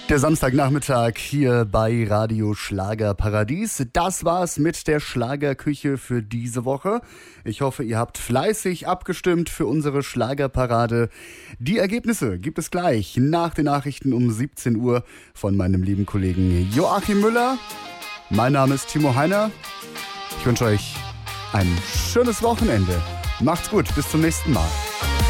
Der Samstagnachmittag hier bei Radio Schlagerparadies. Das war's mit der Schlagerküche für diese Woche. Ich hoffe, ihr habt fleißig abgestimmt für unsere Schlagerparade. Die Ergebnisse gibt es gleich nach den Nachrichten um 17 Uhr von meinem lieben Kollegen Joachim Müller. Mein Name ist Timo Heiner. Ich wünsche euch ein schönes Wochenende. Macht's gut, bis zum nächsten Mal.